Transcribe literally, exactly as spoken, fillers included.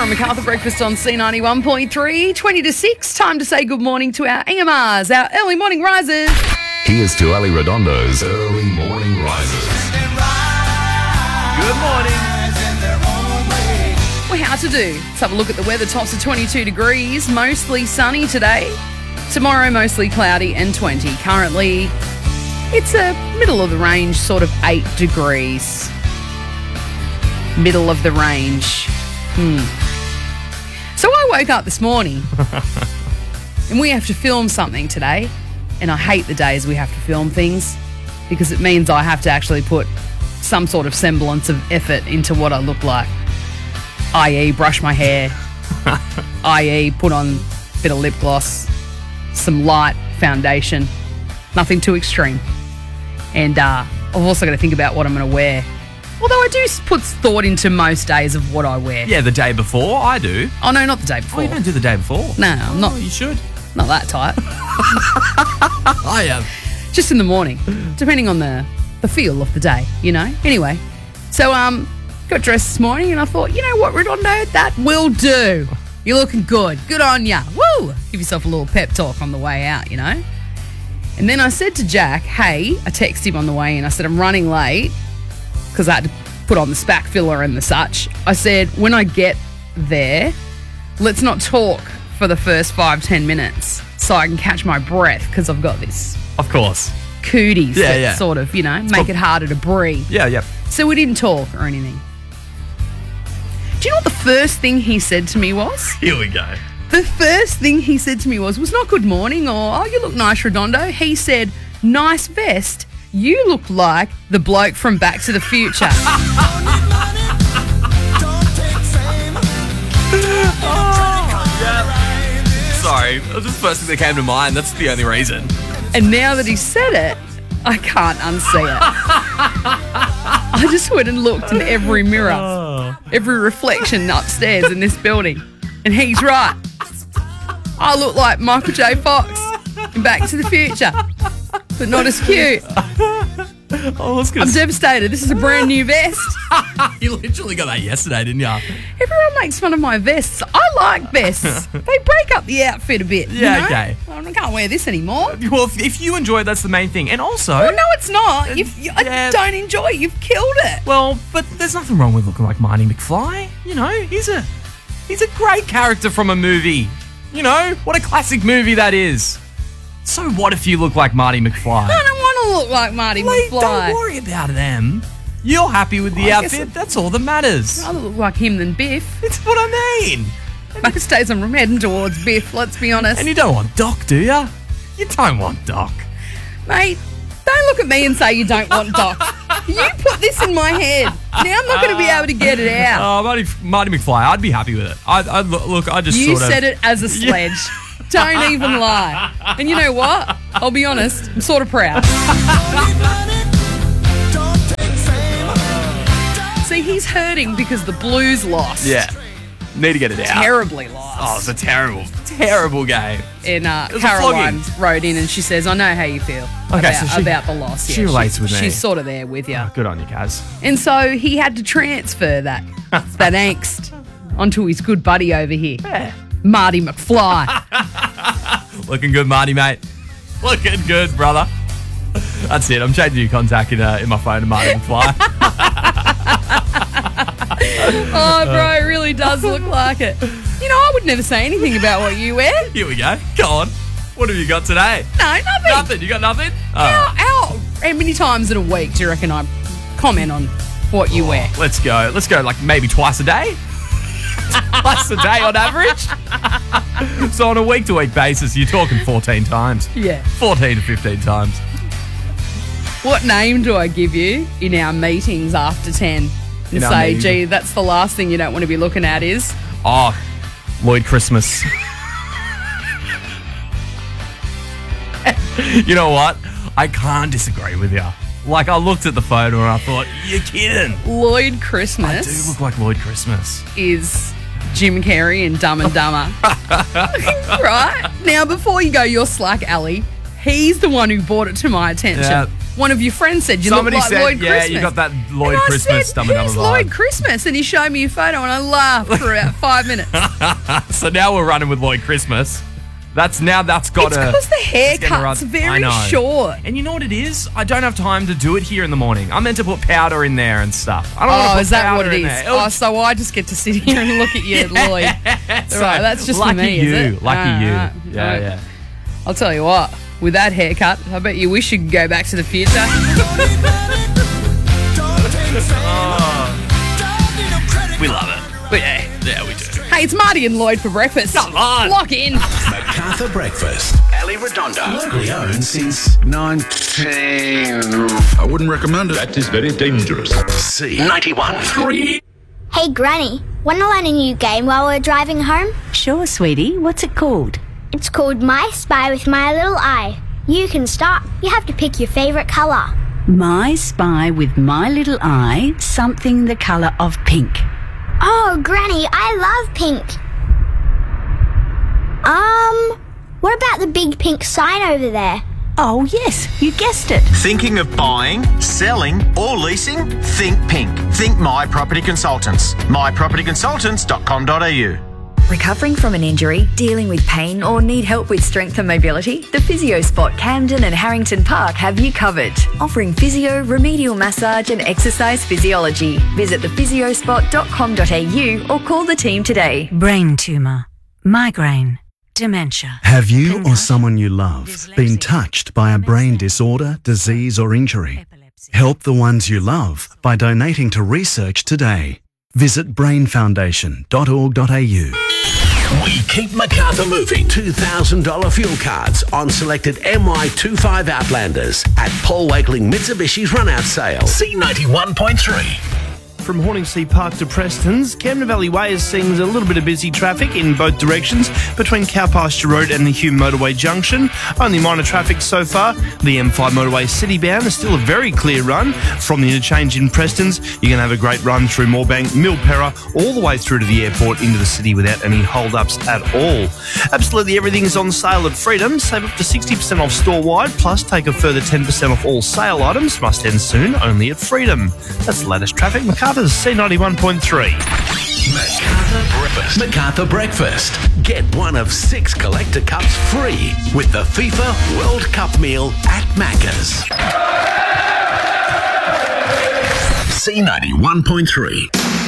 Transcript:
Sarah MacArthur breakfast on C ninety-one point three, twenty to six. Time to say good morning to our A M Rs, our early morning risers. Here's to Ali Redondo's Early Morning Risers. Good morning. Well, how to do? Let's have a look at the weather. Tops of twenty-two degrees, mostly sunny today. Tomorrow, mostly cloudy and twenty. Currently, it's a middle of the range, sort of eight degrees. Middle of the range. Hmm. So I woke up this morning and we have to film something today. And I hate the days we have to film things because it means I have to actually put some sort of semblance of effort into what I look like. that is brush my hair. that is put on a bit of lip gloss, some light foundation. Nothing too extreme. And uh, I've also got to think about what I'm going to wear. Although I do put thought into most days of what I wear. Yeah, the day before, I do. Oh, no, not the day Oh, before. you don't do the day before? No, I'm not, Oh, you should. not that tight. I am. Just in the morning, depending on the, the feel of the day, you know? Anyway, so um, got dressed this morning and I thought, you know what, Redondo, that will do. You're looking good. Good on ya. Woo! Give yourself a little pep talk on the way out, you know? And then I said to Jack, hey, I texted him on the way in. I said, I'm running late because I had to put on the spac filler and the such. I said, when I get there, let's not talk for the first five, ten minutes so I can catch my breath because I've got this Of course. cooties Yeah, that yeah. sort of, you know, make called- it harder to breathe. Yeah, yeah. So we didn't talk or anything. Do you know what the first thing he said to me was? Here we go. The first thing he said to me was, was not good morning or, oh, you look nice, Redondo. He said, nice vest. You look like the bloke from Back to the Future. Sorry, that was just the first thing that came to mind. That's the only reason. And now that he said it, I can't unsee it. I just went and looked in every mirror, every reflection upstairs in this building. And he's right. I look like Michael J. Fox in Back to the Future, but not as cute. Oh, I was gonna I'm say, devastated. This is a brand new vest. you literally got that yesterday, didn't you? Everyone makes fun of my vests. I like vests. They break up the outfit a bit. you Yeah, know? okay. I can't wear this anymore. Well, if, if you enjoy it, that's the main thing. And also... Well, no, it's not. You've, you, yeah. I don't enjoy it. You've killed it. Well, but there's nothing wrong with looking like Marty McFly. You know, he's a he's a great character from a movie. You know, what a classic movie that is. So what if you look like Marty McFly? I don't want to look like Marty Like, McFly. don't worry about them. You're happy with the I guess outfit. it- That's all that matters. I'd rather look like him than Biff. That's what I mean. Most days I'm heading towards Biff, let's be honest. And you don't want Doc, do you? You don't want Doc. Mate, don't look at me and say you don't want Doc. You put this in my head. Now I'm not going to be able to get it out. Oh, Marty, Marty McFly, I'd be happy with it. I'd, I'd look, look, I just You sort of... said it as a sledge. Don't even lie. And you know what? I'll be honest, I'm sort of proud. See, he's hurting because the Blues lost. Yeah. Need to get it out. Terribly lost. Oh, it's a terrible, terrible game. And uh, was a Caroline flogging. wrote in and she says, I know how you feel Okay, about, so she- about the loss. she relates with me. She's sort of there with you. Oh, good on you, Kaz. And so he had to transfer that, that angst onto his good buddy over here, Yeah. Marty McFly. Looking good, Marty, mate. Looking good, brother. That's it. I'm changing your contact in, uh, in my phone to Marty McFly. Oh, bro, it really does look like it. You know, I would never say anything about what you wear. Here we go. Go on. What have you got today? No, nothing. Nothing. You got nothing? How, Oh. how, how many times in a week do you reckon I comment on what you wear? Let's go. Let's go like maybe twice a day. Twice a day on average. So on a week-to-week basis, you're talking fourteen times. Yeah. fourteen to fifteen times. What name do I give you in our meetings after ten? And In our say, meetings. gee, that's the last thing you don't want to be looking at is... Oh, Lloyd Christmas. You know what? I can't disagree with you. Like, I looked at the photo and I thought, you're kidding. Lloyd I do Christmas look like Lloyd Christmas. is Jim Carrey in Dumb and Dumber. Right? Now, before you go, you're slack, Ali. He's the one who brought it to my attention. Yeah. one of your friends said you Somebody look like said, Lloyd yeah, Christmas. you got that Lloyd and I Christmas said, stomach who's number Lloyd vibe. Christmas? And he showed me a photo and I laughed for about five minutes. So now we're running with Lloyd Christmas. That's now that's got It's to. because the it's getting haircut's run- I very know. short. And you know what it is? I don't have time to do it here in the morning. I'm meant to put powder in there and stuff. I don't want to Oh, put is that powder what it in is? there. Oh, so I just get to sit here and look at you, Lloyd. So, Right, that's just lucky for me, you. is it? Lucky Ah, you. right. Yeah, Right. yeah. I'll tell you what, with that haircut, I bet you wish you could go back to the future. We love it. But yeah, yeah, we do. Hey, it's Marty and Lloyd for breakfast. Come on. Lock in. MacArthur Breakfast. Ali Redondo. Locally owned since nineteen. I wouldn't recommend it. That is very dangerous. C ninety-one three. Hey Granny, want to learn a new game while we're driving home? Sure, sweetie. What's it called? It's called My Spy with My Little Eye. You can start. You have to pick your favourite colour. My Spy with My Little Eye, something the colour of pink. Oh, Granny, I love pink. Um, what about the big pink sign over there? Oh, yes, you guessed it. Thinking of buying, selling, or leasing? Think Pink. Think My Property Consultants. my property consultants dot com dot a u. Recovering from an injury, dealing with pain, or need help with strength and mobility? The Physio Spot Camden and Harrington Park have you covered. Offering physio, remedial massage and exercise physiology. Visit the physio spot dot com dot a u or call the team today. Brain tumour, migraine, dementia. Have you or someone you love been touched by a brain disorder, disease or injury? Help the ones you love by donating to research today. Visit brain foundation dot org dot a u. We keep MacArthur moving. two thousand dollars fuel cards on selected M Y twenty-five Outlanders at Paul Wakeling Mitsubishi's run-out sale. C ninety-one point three. From Horningsea Park to Preston's, Camden Valley Way is seeing a little bit of busy traffic in both directions between Cowpasture Road and the Hume Motorway Junction. Only minor traffic so far. The M five Motorway City bound is still a very clear run. From the interchange in Preston's, you're going to have a great run through Moorebank, Milperra, all the way through to the airport into the city without any hold-ups at all. Absolutely everything is on sale at Freedom. Save up to sixty percent off store-wide, plus take a further ten percent off all sale items. Must end soon, only at Freedom. That's the latest traffic. MacArthur's C ninety-one point three. MacArthur Breakfast. MacArthur Breakfast. Get one of six collector cups free with the FIFA World Cup meal at Macca's. C ninety-one point three.